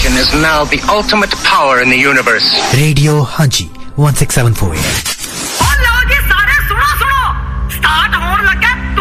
station is now the ultimate power in the universe. Radio Haji 1674.